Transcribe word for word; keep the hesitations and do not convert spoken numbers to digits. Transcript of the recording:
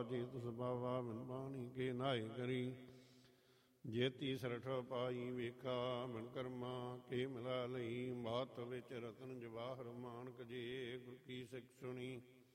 ਜੇਤ ਸੁਭਾਵਾ ਮਿਨ ਬਾਣੀ ਕੇ ਨਾਏ ਕਰੀ। ਜੇਤੀ ਸਰਠ ਪਾਈ ਵੇਖਾ ਮਿਨ ਕਰਮਾ ਕੇ ਮਿਲਾ ਲਈ। ਮਾਤ ਵਿੱਚ ਰਤਨ ਜਵਾਹਰ ਮਾਨਕ ਜੇ ਗੁਰ ਕੀ ਸਿੱਖ ਸੁਣੀ।